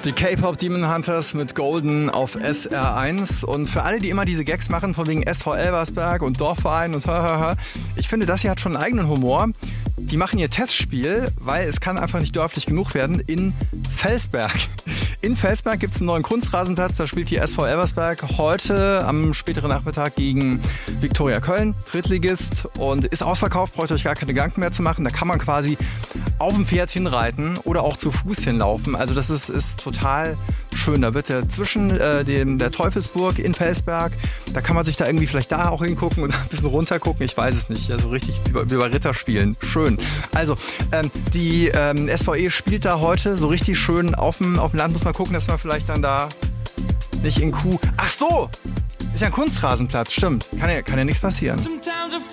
Die K-Pop Demon Hunters mit Golden auf SR1. Und für alle, die immer diese Gags machen, von wegen SV Elversberg und Dorfverein und ich finde, das hier hat schon einen eigenen Humor. Die machen ihr Testspiel, weil es kann einfach nicht dörflich genug werden, in Felsberg. In Felsberg gibt es einen neuen Kunstrasenplatz, da spielt die SV Elversberg heute am späteren Nachmittag gegen Viktoria Köln, Drittligist, und ist ausverkauft, braucht ihr euch gar keine Gedanken mehr zu machen. Da kann man quasi auf dem Pferd hinreiten oder auch zu Fuß hinlaufen. Also das ist total schön. Da wird zwischen der Teufelsburg in Felsberg, da kann man sich da irgendwie vielleicht da auch hingucken und ein bisschen runtergucken. Ich weiß es nicht. Also richtig wie bei Ritterspielen. Schön. Also die SVE spielt da heute so richtig schön auf dem Land. Muss man gucken, dass man vielleicht dann da nicht in Kuh... Ach so! Ist ja ein Kunstrasenplatz, stimmt. Kann ja nichts passieren.